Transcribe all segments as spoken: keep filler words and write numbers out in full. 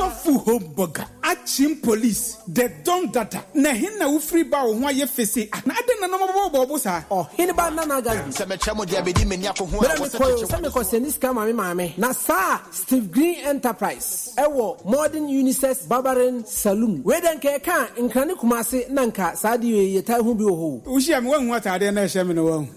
powerful home burger. Achim police, the don data. Na hinna ufri ba o hwa ye fese. Na ade na no mo bo bo sa. Oh, hinba na na gazi. Se me chamo dia be di me nya ko ho a wo se che. Se me ko senis ka mame mame. Na sa Steve Green Enterprise. Ewo modern unisex barbering saloon. We den ke ka nkrane kumase nanka sa di ye tai hu bi ho. Ushi am wan wata ade na hye me no wan.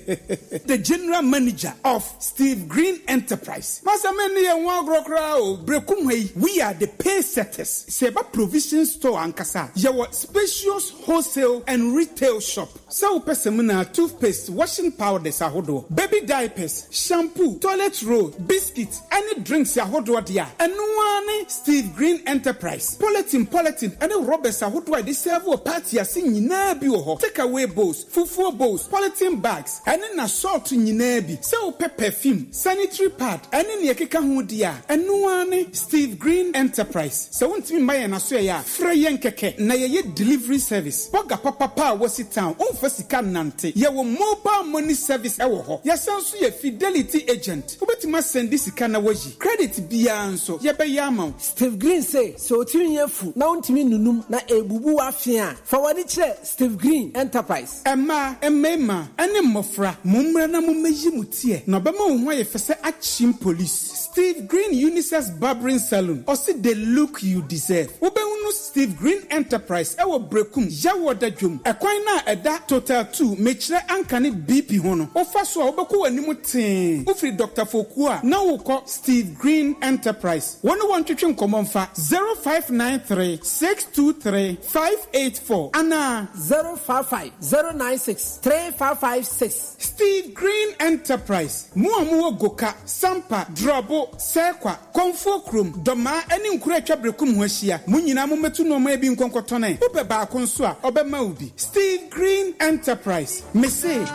The general manager of Steve Green Enterprise. Masa me ne ye wan grokra o brekum hei. We are the pay setters. Seba provision store ankasa. Yawo spacious wholesale and retail shop. So person na toothpaste, washing powders ahodo, baby diapers, shampoo, toilet roll, biscuits, any drinks ahodo dia. Enu Steve Green Enterprise. Polythene, polythene, any rubbers ahodo they serve a party ase nyina bi wo ho. Take away bowls, fufu bowls, polythene bags, any na salt nyina bi. So perfume, sanitary pad, any ne yekeka ho dia. Enu Steve Green Enterprise. So wontimi maye na so ya fra yen keke na ye delivery service. Boga papa pa wasi town. Sika nante ye wo mobile money service e wo ho ye sanso ye fidelity agent obetima send sika na waji credit bia nso ye be ya ma Steve Green say so tinye fu na ontimi nunum na ebubu afia fa wani kire Steve Green Enterprise emma emmema ene mofra mummra na mummeyi mutie na obema wo ho ye fese Achim police Steve Green Unisex Barbering Saloon or see the look you deserve obehunu Steve Green Enterprise e wo brekum ya wo dadwum ekwan na eda Total two mechire ankane B P hono ofa so obeko wanimu ten ufri Doctor Fokua na wo Steve Green Enterprise one one twetwe nkomomfa zero five nine three six two three five eight four ana zero five five zero nine six three five five six. Steve Green Enterprise mu amu goka sampa drobo sekwa komfo krom doma eni nkura atwa brekum ho ahia mu nyina mo metu no ma bi nkonkoto nan ube ba konso a obema ubi Steve Green Enterprise. Me say